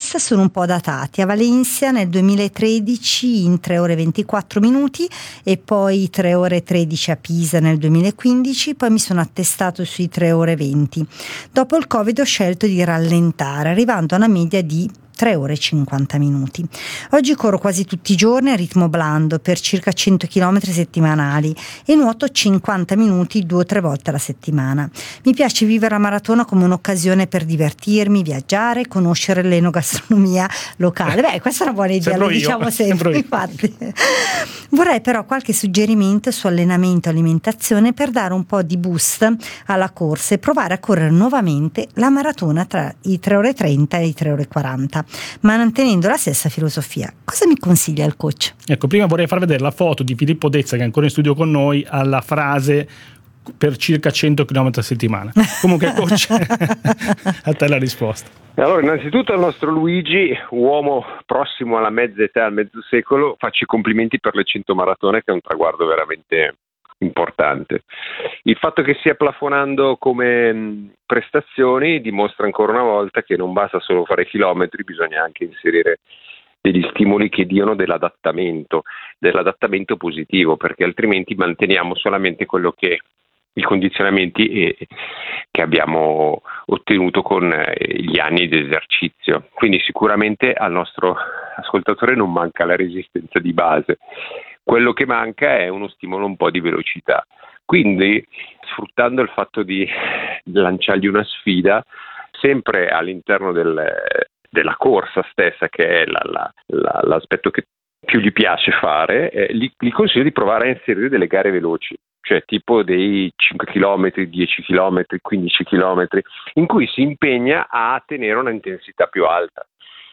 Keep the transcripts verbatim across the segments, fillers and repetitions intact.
test sono un po' datati. A Valencia nel duemilatredici in tre ore e ventiquattro minuti e poi tre ore e tredici a Pisa nel duemilaquindici, poi mi sono attestato sui tre ore e venti. Dopo il Covid ho scelto di rallentare, arrivando a una media di tre ore e cinquanta minuti. Oggi corro quasi tutti i giorni a ritmo blando per circa cento chilometri settimanali e nuoto cinquanta minuti due o tre volte alla settimana. Mi piace vivere la maratona come un'occasione per divertirmi, viaggiare, conoscere l'enogastronomia locale. Beh, questa è una buona idea, lo diciamo sempre. Infatti. Vorrei però qualche suggerimento su allenamento e alimentazione per dare un po' di boost alla corsa e provare a correre nuovamente la maratona tra i tre ore e trenta e i tre ore e quaranta. Ma mantenendo la stessa filosofia. Cosa mi consiglia il coach? Ecco, prima vorrei far vedere la foto di Filippo Dezza, che è ancora in studio con noi, alla frase per circa cento chilometri a settimana. Comunque coach, a te la risposta. Allora, innanzitutto al nostro Luigi, uomo prossimo alla mezza età, al mezzo secolo, faccio i complimenti per le cento maratone, che è un traguardo veramente importante. Il fatto che stia plafonando come mh, prestazioni dimostra ancora una volta che non basta solo fare chilometri, bisogna anche inserire degli stimoli che diano dell'adattamento, dell'adattamento positivo, perché altrimenti manteniamo solamente quello che i condizionamenti eh, che abbiamo ottenuto con eh, gli anni di esercizio. Quindi sicuramente al nostro ascoltatore non manca la resistenza di base. Quello che manca è uno stimolo un po' di velocità. Quindi, sfruttando il fatto di lanciargli una sfida, sempre all'interno del, della corsa stessa, che è la, la, la, l'aspetto che più gli piace fare, eh, gli, gli consiglio di provare a inserire delle gare veloci, cioè tipo dei cinque chilometri, dieci chilometri, quindici chilometri, in cui si impegna a tenere una intensità più alta.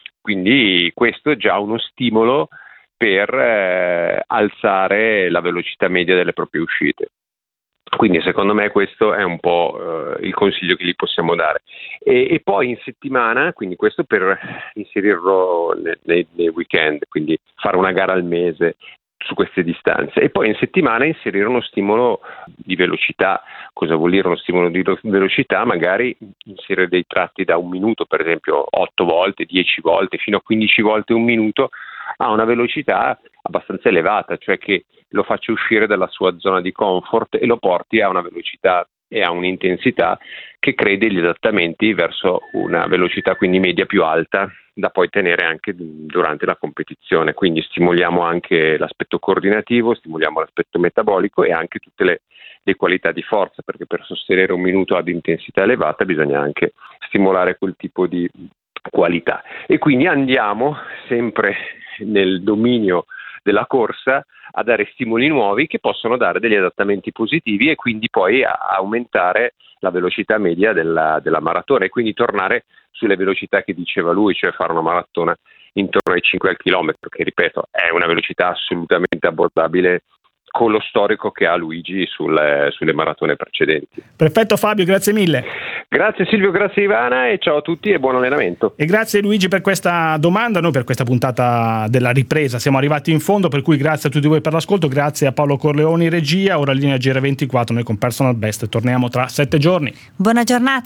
Quindi questo è già uno stimolo per eh, alzare la velocità media delle proprie uscite. Quindi secondo me questo è un po' eh, il consiglio che gli possiamo dare. E, e poi in settimana, quindi questo per inserirlo nei, nei, nei weekend, quindi fare una gara al mese su queste distanze, e poi in settimana inserire uno stimolo di velocità. Cosa vuol dire uno stimolo di velocità? Magari inserire dei tratti da un minuto, per esempio otto volte, dieci volte, fino a quindici volte un minuto, a una velocità abbastanza elevata, cioè che lo faccia uscire dalla sua zona di comfort e lo porti a una velocità e a un'intensità che crei degli adattamenti verso una velocità quindi media più alta, da poi tenere anche durante la competizione. Quindi stimoliamo anche l'aspetto coordinativo, stimoliamo l'aspetto metabolico e anche tutte le, le qualità di forza, perché per sostenere un minuto ad intensità elevata bisogna anche stimolare quel tipo di qualità. E quindi andiamo sempre nel dominio della corsa a dare stimoli nuovi che possono dare degli adattamenti positivi e quindi poi a aumentare la velocità media della, della maratona e quindi tornare sulle velocità che diceva lui, cioè fare una maratona intorno ai cinque al chilometro, che ripeto è una velocità assolutamente abbordabile con lo storico che ha Luigi sulle, sulle maratone precedenti. Perfetto Fabio, grazie mille. Grazie Silvio, grazie Ivana e ciao a tutti e buon allenamento. E grazie Luigi per questa domanda, noi per questa puntata della ripresa siamo arrivati in fondo, per cui grazie a tutti voi per l'ascolto, grazie a Paolo Corleoni regia, ora linea G R ventiquattro, noi con Personal Best torniamo tra sette giorni. Buona giornata.